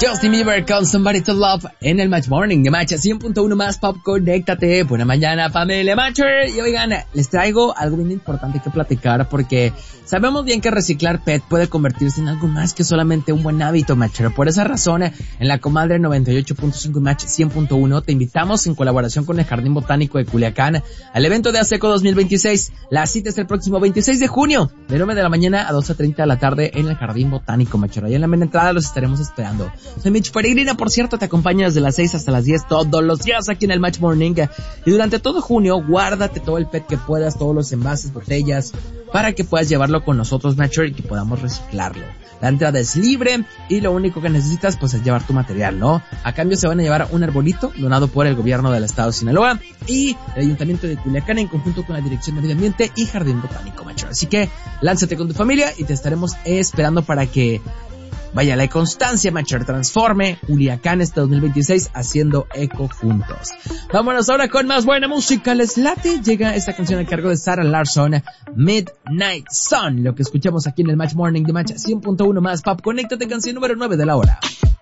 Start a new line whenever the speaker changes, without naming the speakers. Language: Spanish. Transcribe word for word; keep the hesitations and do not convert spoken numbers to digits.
Justin Bieber con Somebody to Love en el Match Morning de Match cien punto uno más Pop. Conéctate. Buena mañana, familia Matcher. Y oigan, les traigo algo bien importante que platicar porque sabemos bien que reciclar P E T puede convertirse en algo más que solamente un buen hábito, Matcher. Por esa razón, en la Comadre noventa y ocho punto cinco y Match cien punto uno te invitamos en colaboración con el Jardín Botánico de Culiacán al evento de ASECO dos mil veintiséis. La cita es el próximo veintiséis de junio, de nueve de la mañana a doce treinta de la tarde en el Jardín Botánico, Matcher. Ahí en la mera entrada los estaremos esperando. Soy Mitch Peregrina, por cierto, te acompaño desde las seis hasta las diez todos los días aquí en el Match Morning. Y durante todo junio, guárdate todo el P E T que puedas, todos los envases, botellas, para que puedas llevarlo con nosotros, Matcher, y que podamos reciclarlo. La entrada es libre y lo único que necesitas pues es llevar tu material, ¿no? A cambio se van a llevar un arbolito donado por el gobierno del estado de Sinaloa y el ayuntamiento de Culiacán en conjunto con la Dirección de Medio Ambiente y Jardín Botánico, Matcher. Así que lánzate con tu familia y te estaremos esperando para que vaya la constancia, Matcher, transforme Culiacán este dos mil veintiséis haciendo eco juntos. Vámonos ahora con más buena música. Les late, llega esta canción a cargo de Sarah Larson, Midnight Sun, lo que escuchamos aquí en el Match Morning de Match cien punto uno más Pop. Conéctate, canción número nueve de la hora.